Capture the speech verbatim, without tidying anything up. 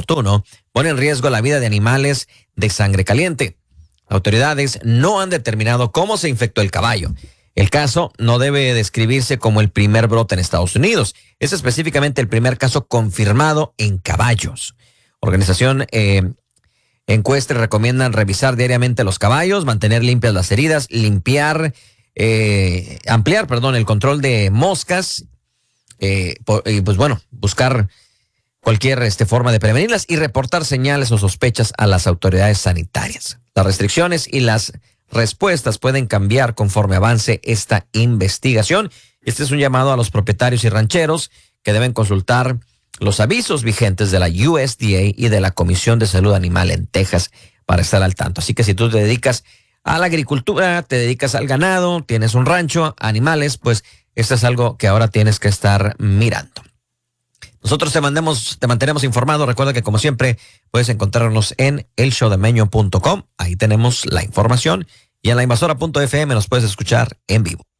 inoportuno pone en riesgo la vida de animales de sangre caliente. Autoridades no han determinado cómo se infectó el caballo. El caso no debe describirse como el primer brote en Estados Unidos. Es específicamente el primer caso confirmado en caballos. Organización eh, encuestas recomiendan revisar diariamente los caballos, mantener limpias las heridas, limpiar, eh, ampliar, perdón, el control de moscas, eh, por, y pues bueno, buscar cualquier este, forma de prevenirlas y reportar señales o sospechas a las autoridades sanitarias. Las restricciones y las respuestas pueden cambiar conforme avance esta investigación. Este es un llamado a los propietarios y rancheros que deben consultar los avisos vigentes de la U S D A y de la Comisión de Salud Animal en Texas para estar al tanto. Así que si tú te dedicas a la agricultura, te dedicas al ganado, tienes un rancho, animales, pues esto es algo que ahora tienes que estar mirando. Nosotros te, mandemos, te mantenemos informado. Recuerda que como siempre puedes encontrarnos en el show de meño punto com. Ahí tenemos la información y en la invasora punto f m nos puedes escuchar en vivo.